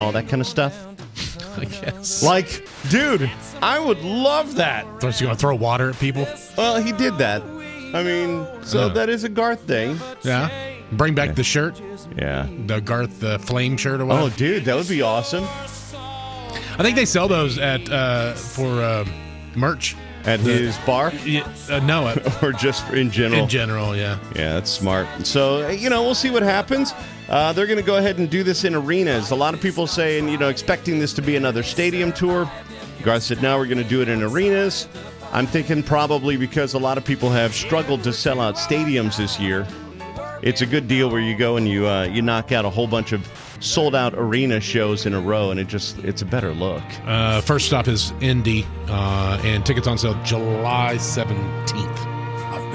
all that kind of stuff. I guess. Like, dude, I would love that. So you going to throw water at people? Well, he did that. I mean, so that is a Garth thing. Yeah. Bring back the shirt. Yeah. The Garth Flame shirt or whatever. Oh, dude, that would be awesome. I think they sell those at for merch. At his bar? No. Or just in general? In general, yeah. Yeah, that's smart. So, we'll see what happens. They're going to go ahead and do this in arenas. A lot of people saying, expecting this to be another stadium tour. Garth said, no, we're going to do it in arenas. I'm thinking probably because a lot of people have struggled to sell out stadiums this year. It's a good deal where you go and you knock out a whole bunch of sold-out arena shows in a row, and it's a better look. First stop is Indy, and tickets on sale July 17th.